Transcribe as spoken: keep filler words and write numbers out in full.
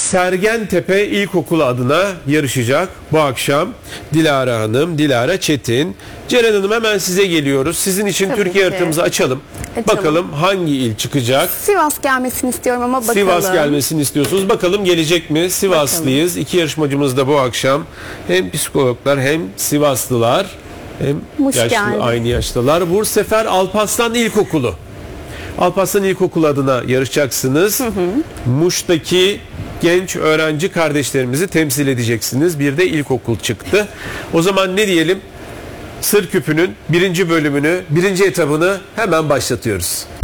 Sergentepe İlkokulu adına yarışacak bu akşam Dilara Hanım, Dilara Çetin. Ceren Hanım, hemen size geliyoruz. Sizin için Tabii Türkiye ki. haritamızı açalım. Açalım. Bakalım hangi il çıkacak? Sivas gelmesini istiyorum ama bakalım. Sivas gelmesini istiyorsunuz. Bakalım gelecek mi? Sivaslıyız. İki yarışmacımız da bu akşam hem psikologlar hem Sivaslılar hem Muş yaşlı, geldi. aynı yaşlılar. Bu sefer Alparslan İlkokulu. Alparslan İlkokulu adına yarışacaksınız. Hı hı. Muş'taki genç öğrenci kardeşlerimizi temsil edeceksiniz. Bir de ilkokul çıktı. O zaman ne diyelim? Sır Küpü'nün birinci bölümünü, birinci etabını hemen başlatıyoruz.